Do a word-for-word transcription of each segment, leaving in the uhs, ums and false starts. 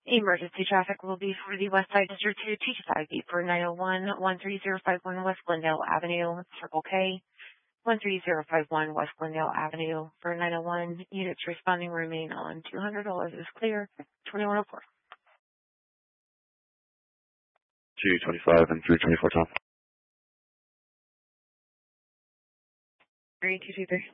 Emergency traffic will be for the West Side District two T G five for nine oh one, one three zero five one West Glendale Avenue, Circle K. one three zero five one West Glendale Avenue for nine oh one. Units responding remain on two hundred dollars is clear. twenty-one oh four. two twenty-five and three twenty-four, Tom. three two two three.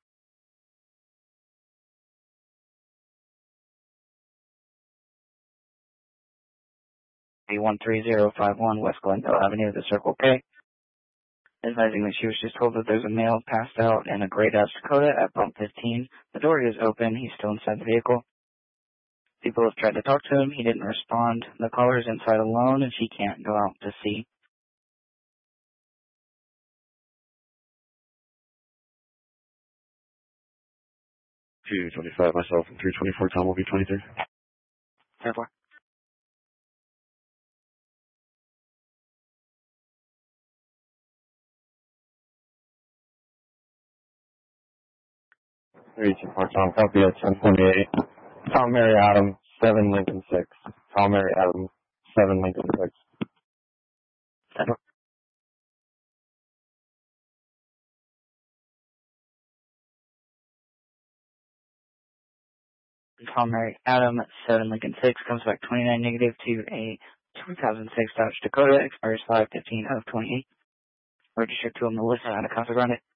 one three zero five one West Glendale Avenue, the Circle K. Advising that she was just told that there's a male passed out in a gray Dodge Dakota at bump fifteen. The door is open. He's still inside the vehicle. People have tried to talk to him. He didn't respond. The caller is inside alone, and she can't go out to see. two twenty-five, myself, and three twenty-four, Tom will be twenty-three. ten four. three two four, Tom, copy at ten twenty-eight. Tom Mary Adam, seven Lincoln six. Tom Mary Adam, seven Lincoln six. ten four. Tom Mary Adam, seven Lincoln six, comes back twenty-nine negative to a two thousand six Dodge Dakota, expires five fifteen of twenty-eight. Registered to a Melissa out of Casa Grande.